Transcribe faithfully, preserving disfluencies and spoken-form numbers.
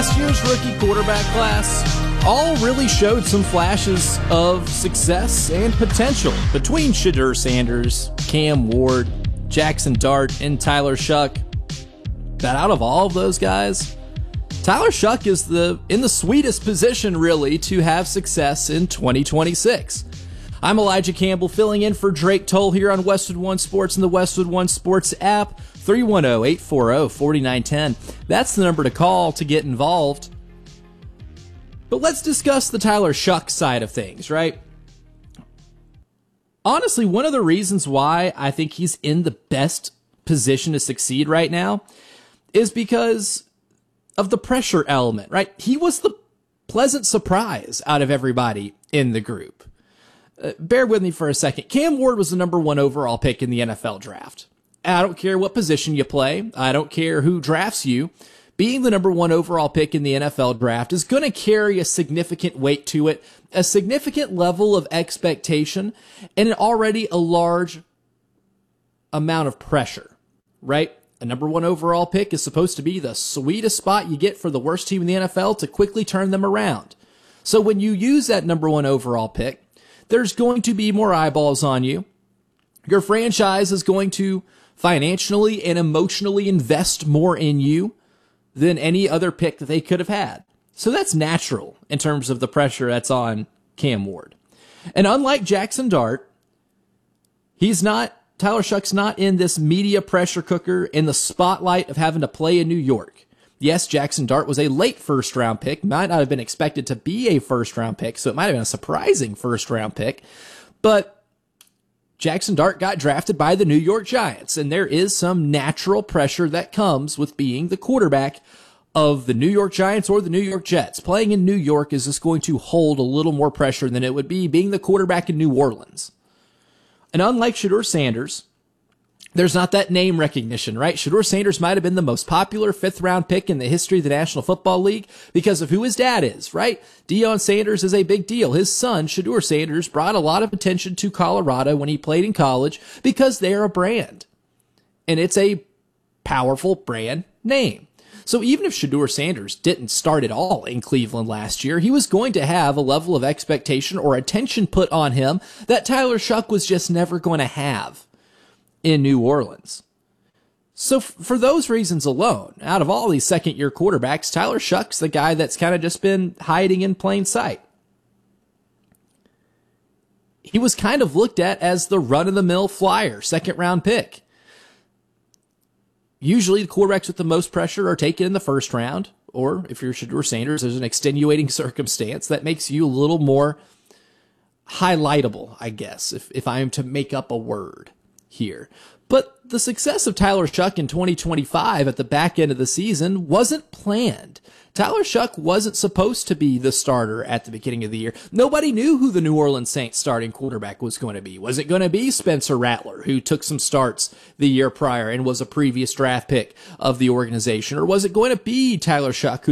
Last year's rookie quarterback class all really showed some flashes of success and potential between Shedeur Sanders, Cam Ward, Jackson Dart, and Tyler Shough. But out of all of those guys, Tyler Shough is the in the sweetest position, really, to have success in twenty twenty-six. I'm Elijah Campbell, filling in for Drake Toll here on Westwood One Sports and the Westwood One Sports app. three one zero, eight four zero, four nine one zero. That's the number to call to get involved. But let's discuss the Tyler Shough side of things, right? Honestly, one of the reasons why I think he's in the best position to succeed right now is because of the pressure element, right? He was the pleasant surprise out of everybody in the group. Uh, bear with me for a second. Cam Ward was the number one overall pick in the N F L draft. I don't care what position you play. I don't care who drafts you. Being the number one overall pick in the N F L draft is going to carry a significant weight to it, a significant level of expectation, and already a large amount of pressure, right? A number one overall pick is supposed to be the sweetest spot you get for the worst team in the N F L to quickly turn them around. So when you use that number one overall pick, there's going to be more eyeballs on you. Your franchise is going to financially and emotionally invest more in you than any other pick that they could have had. So that's natural in terms of the pressure that's on Cam Ward. And unlike Jackson Dart, he's not, Tyler Shough's not in this media pressure cooker in the spotlight of having to play in New York. Yes, Jackson Dart was a late first round pick, might not have been expected to be a first round pick, so it might have been a surprising first round pick, but Jackson Dart got drafted by the New York Giants, and there is some natural pressure that comes with being the quarterback of the New York Giants or the New York Jets. Playing in New York is just going to hold a little more pressure than it would be being the quarterback in New Orleans. And unlike Shedeur Sanders, there's not that name recognition, right? Shedeur Sanders might have been the most popular fifth round pick in the history of the National Football League because of who his dad is, right? Deion Sanders is a big deal. His son, Shedeur Sanders, brought a lot of attention to Colorado when he played in college because they're a brand. And it's a powerful brand name. So even if Shedeur Sanders didn't start at all in Cleveland last year, he was going to have a level of expectation or attention put on him that Tyler Shough was just never going to have in New Orleans. So f- for those reasons alone, out of all these second-year quarterbacks, Tyler Shough's the guy that's kind of just been hiding in plain sight. He was kind of looked at as the run-of-the-mill flyer, second-round pick. Usually the quarterbacks with the most pressure are taken in the first round, or if you're Shedeur Sanders, there's an extenuating circumstance that makes you a little more highlightable, I guess, if, if I am to make up a word here. But the success of Tyler Shough in twenty twenty-five at the back end of the season wasn't planned. Tyler Shough wasn't supposed to be the starter at the beginning of the year. Nobody knew who the New Orleans Saints starting quarterback was going to be. Was it going to be Spencer Rattler, who took some starts the year prior and was a previous draft pick of the organization? Or was it going to be Tyler Shough, who